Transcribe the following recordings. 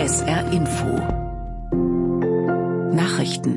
SR Info Nachrichten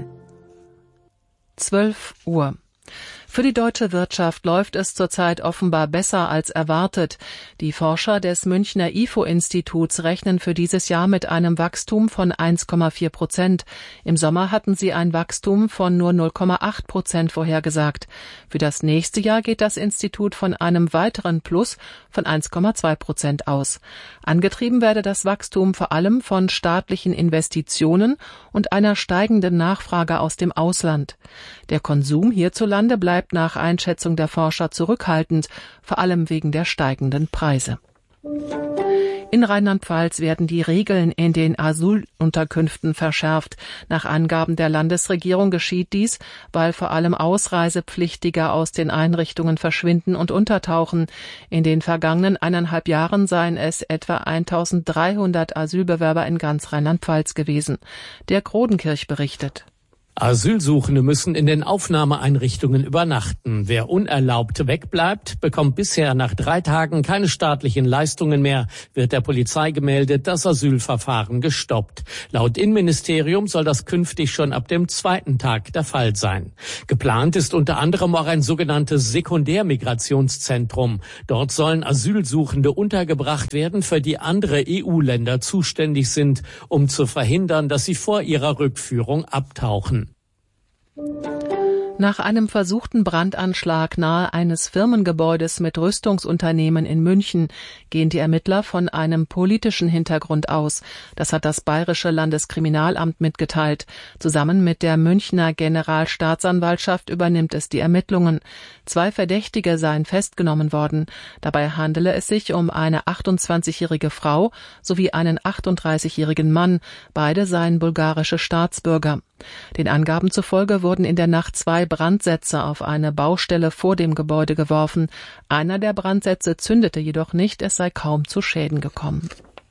12 Uhr. Für die deutsche Wirtschaft läuft es zurzeit offenbar besser als erwartet. Die Forscher des Münchner IFO-Instituts rechnen für dieses Jahr mit einem Wachstum von 1,4%. Im Sommer hatten sie ein Wachstum von nur 0,8% vorhergesagt. Für das nächste Jahr geht das Institut von einem weiteren Plus von 1,2% aus. Angetrieben werde das Wachstum vor allem von staatlichen Investitionen und einer steigenden Nachfrage aus dem Ausland. Der Konsum hierzulande bleibt nach Einschätzung der Forscher zurückhaltend, vor allem wegen der steigenden Preise. In Rheinland-Pfalz werden die Regeln in den Asylunterkünften verschärft. Nach Angaben der Landesregierung geschieht dies, weil vor allem Ausreisepflichtige aus den Einrichtungen verschwinden und untertauchen. In den vergangenen 1,5 Jahren seien es etwa 1.300 Asylbewerber in ganz Rheinland-Pfalz gewesen. Der Grodenkirch berichtet. Asylsuchende müssen in den Aufnahmeeinrichtungen übernachten. Wer unerlaubt wegbleibt, bekommt bisher nach 3 Tagen keine staatlichen Leistungen mehr. Wird der Polizei gemeldet, das Asylverfahren gestoppt. Laut Innenministerium soll das künftig schon ab dem 2. Tag der Fall sein. Geplant ist unter anderem auch ein sogenanntes Sekundärmigrationszentrum. Dort sollen Asylsuchende untergebracht werden, für die andere EU-Länder zuständig sind, um zu verhindern, dass sie vor ihrer Rückführung abtauchen. Nach einem versuchten Brandanschlag nahe eines Firmengebäudes mit Rüstungsunternehmen in München gehen die Ermittler von einem politischen Hintergrund aus. Das hat das Bayerische Landeskriminalamt mitgeteilt. Zusammen mit der Münchner Generalstaatsanwaltschaft übernimmt es die Ermittlungen. 2 Verdächtige seien festgenommen worden. Dabei handele es sich um eine 28-jährige Frau sowie einen 38-jährigen Mann. Beide seien bulgarische Staatsbürger. Den Angaben zufolge wurden in der Nacht 2 Brandsätze auf eine Baustelle vor dem Gebäude geworfen. Einer der Brandsätze zündete jedoch nicht, es sei kaum zu Schäden gekommen.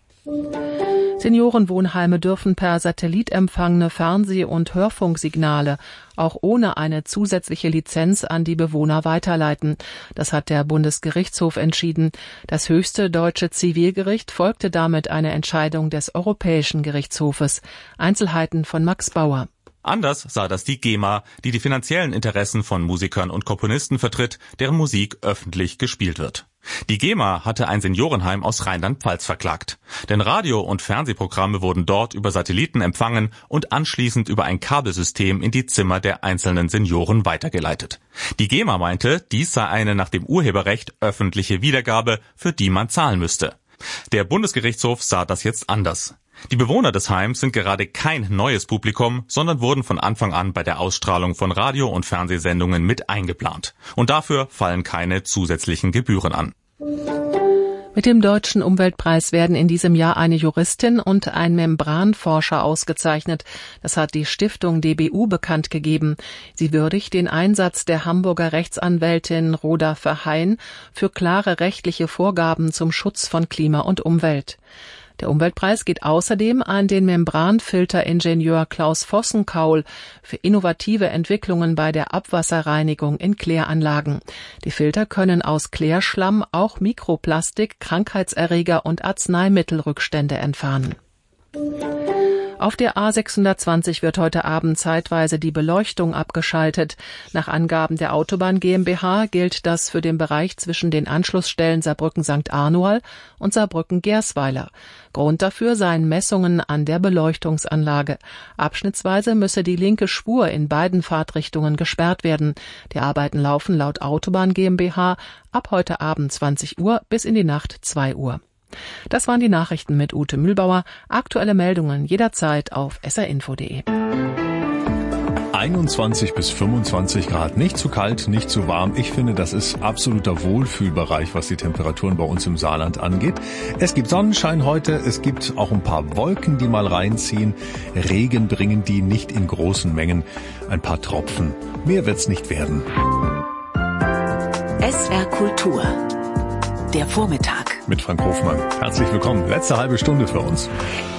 Seniorenwohnheime dürfen per Satellit empfangene Fernseh- und Hörfunksignale auch ohne eine zusätzliche Lizenz an die Bewohner weiterleiten. Das hat der Bundesgerichtshof entschieden. Das höchste deutsche Zivilgericht folgte damit einer Entscheidung des Europäischen Gerichtshofes. Einzelheiten von Max Bauer. Anders sah das die GEMA, die die finanziellen Interessen von Musikern und Komponisten vertritt, deren Musik öffentlich gespielt wird. Die GEMA hatte ein Seniorenheim aus Rheinland-Pfalz verklagt. Denn Radio- und Fernsehprogramme wurden dort über Satelliten empfangen und anschließend über ein Kabelsystem in die Zimmer der einzelnen Senioren weitergeleitet. Die GEMA meinte, dies sei eine nach dem Urheberrecht öffentliche Wiedergabe, für die man zahlen müsste. Der Bundesgerichtshof sah das jetzt anders. Die Bewohner des Heims sind gerade kein neues Publikum, sondern wurden von Anfang an bei der Ausstrahlung von Radio- und Fernsehsendungen mit eingeplant. Und dafür fallen keine zusätzlichen Gebühren an. Mit dem Deutschen Umweltpreis werden in diesem Jahr eine Juristin und ein Membranforscher ausgezeichnet. Das hat die Stiftung DBU bekannt gegeben. Sie würdigt den Einsatz der Hamburger Rechtsanwältin Rhoda Verheyen für klare rechtliche Vorgaben zum Schutz von Klima und Umwelt. Der Umweltpreis geht außerdem an den Membranfilteringenieur Klaus Vossenkaul für innovative Entwicklungen bei der Abwasserreinigung in Kläranlagen. Die Filter können aus Klärschlamm auch Mikroplastik, Krankheitserreger und Arzneimittelrückstände entfernen. Auf der A620 wird heute Abend zeitweise die Beleuchtung abgeschaltet. Nach Angaben der Autobahn GmbH gilt das für den Bereich zwischen den Anschlussstellen Saarbrücken-St. Arnoal und Saarbrücken-Gersweiler. Grund dafür seien Messungen an der Beleuchtungsanlage. Abschnittsweise müsse die linke Spur in beiden Fahrtrichtungen gesperrt werden. Die Arbeiten laufen laut Autobahn GmbH ab heute Abend 20 Uhr bis in die Nacht 2 Uhr. Das waren die Nachrichten mit Ute Mühlbauer. Aktuelle Meldungen jederzeit auf srinfo.de. 21 bis 25 Grad, nicht zu kalt, nicht zu warm. Ich finde, das ist absoluter Wohlfühlbereich, was die Temperaturen bei uns im Saarland angeht. Es gibt Sonnenschein heute, es gibt auch ein paar Wolken, die mal reinziehen. Regen bringen die nicht in großen Mengen, ein paar Tropfen. Mehr wird's nicht werden. SR Kultur. Der Vormittag. Mit Frank Hofmann. Herzlich willkommen. Letzte halbe Stunde für uns.